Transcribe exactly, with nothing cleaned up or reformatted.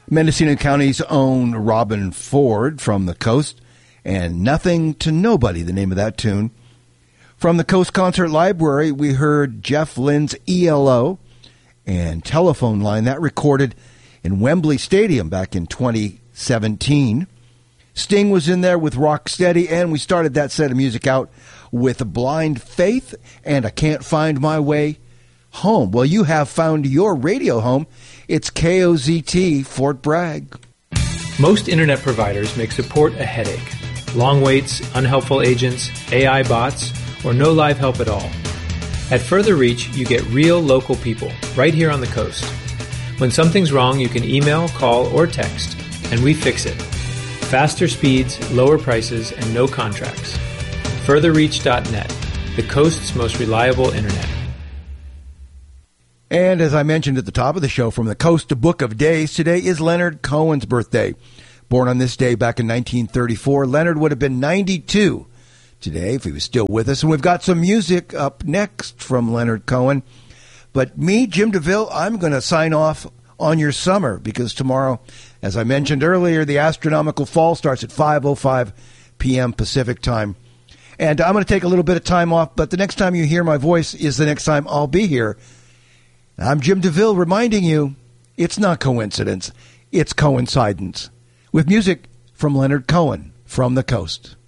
Mendocino County's own Robin Ford from the Coast, and Nothing to Nobody, the name of that tune. From the Coast Concert Library, we heard Jeff Lynne's E L O and Telephone Line, that recorded in Wembley Stadium back in twenty seventeen. Sting was in there with Rocksteady, and we started that set of music out with Blind Faith and I Can't Find My Way Home. Well, you have found your radio home. It's K O Z T Fort Bragg. Most internet providers make support a headache. Long waits, unhelpful agents, A I bots, or no live help at all. At Further Reach, you get real local people right here on the coast. When something's wrong, you can email, call, or text, and we fix it. Faster speeds, lower prices, and no contracts. further reach dot net, the coast's most reliable internet. And as I mentioned at the top of the show, from the Coast to Book of Days, today is Leonard Cohen's birthday. Born on this day back in nineteen thirty-four, Leonard would have been ninety-two today if he was still with us. And we've got some music up next from Leonard Cohen. But me, Jim DeVille, I'm going to sign off on your summer because tomorrow, as I mentioned earlier, the astronomical fall starts at five oh five p.m. Pacific time. And I'm going to take a little bit of time off, but the next time you hear my voice is the next time I'll be here. I'm Jim DeVille reminding you, it's not coincidence, it's coincidence. With music from Leonard Cohen from the Coast.